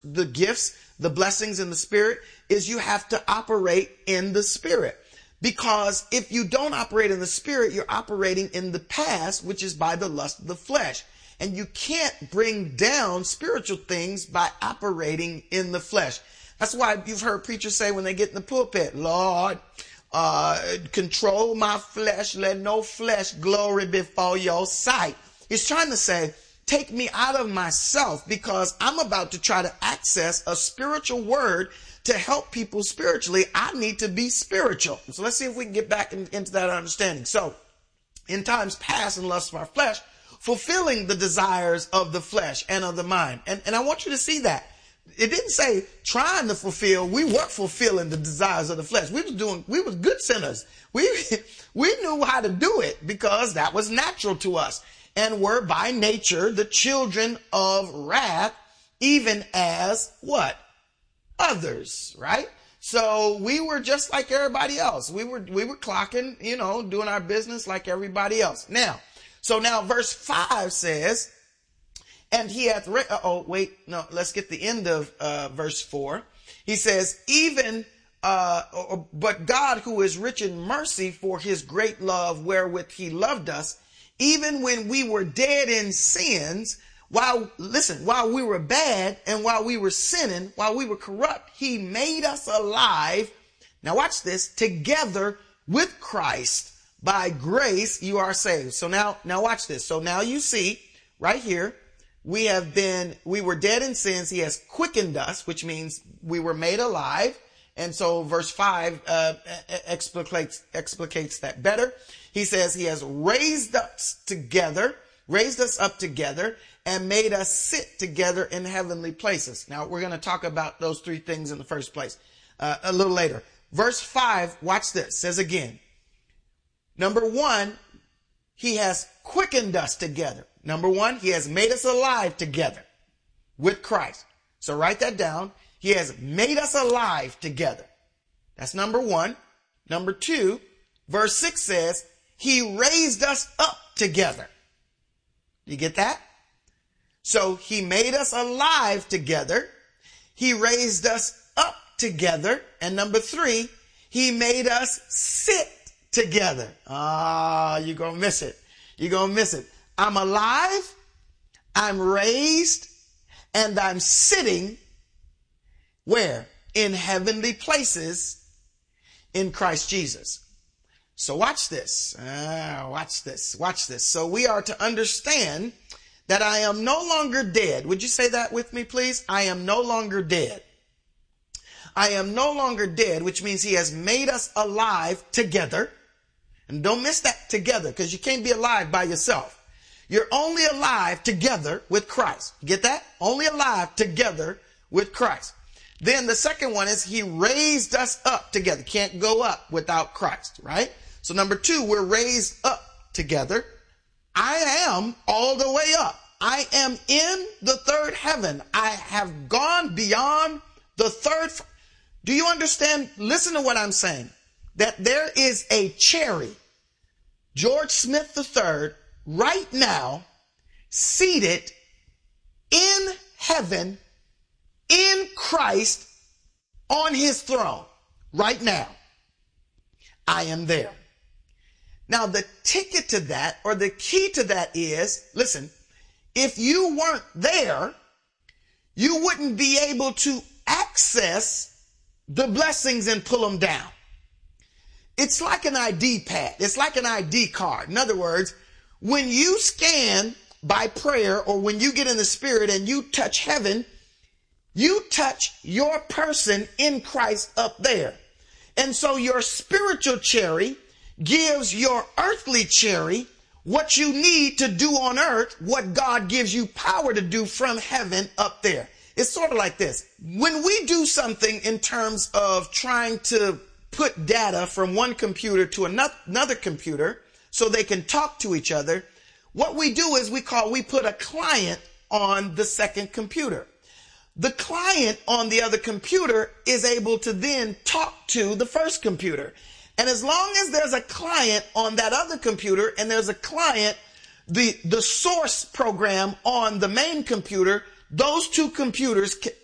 the gifts, the blessings in the Spirit, is you have to operate in the Spirit. Because if you don't operate in the Spirit, you're operating in the past, which is by the lust of the flesh. And you can't bring down spiritual things by operating in the flesh. That's why you've heard preachers say when they get in the pulpit, Lord, control my flesh, let no flesh glory before your sight. He's trying to say, take me out of myself, because I'm about to try to access a spiritual word to help people spiritually. I need to be spiritual. So let's see if we can get back into that understanding. So in times past, in lust of our flesh, fulfilling the desires of the flesh and of the mind. And I want you to see that. It didn't say trying to fulfill. We weren't fulfilling the desires of the flesh. We was good sinners. We knew how to do it because that was natural to us, and were by nature the children of wrath, even as what? Others, right? So we were just like everybody else. We were clocking, doing our business like everybody else. Now verse 5 says, and he hath, let's get the end of verse 4. He says, but God, who is rich in mercy, for his great love wherewith he loved us, even when we were dead in sins, while we were bad and while we were sinning, while we were corrupt, he made us alive. Now watch this, together with Christ. By grace you are saved. So now watch this. So now you see right here, we were dead in sins. He has quickened us, which means we were made alive. And so verse 5 explicates that better. He says he has raised us up together and made us sit together in heavenly places. Now we're going to talk about those three things in the first place a little later. Verse 5, watch this, says again, number 1, he has quickened us together. Number 1, he has made us alive together with Christ. So write that down. He has made us alive together. That's number 1. Number 2, verse 6 says, he raised us up together. You get that? So he made us alive together. He raised us up together. And number 3, he made us sit together. You're going to miss it. You're going to miss it. I'm alive, I'm raised, and I'm sitting where? In heavenly places in Christ Jesus. So watch this. Watch this. So we are to understand that I am no longer dead. Would you say that with me, please? I am no longer dead. I am no longer dead, which means he has made us alive together. And don't miss that, together, because you can't be alive by yourself. You're only alive together with Christ. Get that? Only alive together with Christ. Then the second one is he raised us up together. Can't go up without Christ, right? So number 2, we're raised up together. I am all the way up. I am in the third heaven. I have gone beyond the third. Do you understand? Listen to what I'm saying. That there is a cherry, George Smith III, right now, seated in heaven, in Christ, on his throne, right now. I am there. Now, the ticket to that, or the key to that is, listen, if you weren't there, you wouldn't be able to access the blessings and pull them down. It's like an ID pad. It's like an ID card. In other words, when you scan by prayer, or when you get in the Spirit and you touch heaven, you touch your person in Christ up there. And so your spiritual cherry gives your earthly cherry what you need to do on earth, what God gives you power to do from heaven up there. It's sort of like this. When we do something in terms of trying to put data from one computer to another computer so they can talk to each other, what we do is we put a client on the second computer. The client on the other computer is able to then talk to the first computer. And as long as there's a client on that other computer and there's a client, the source program on the main computer, those two computers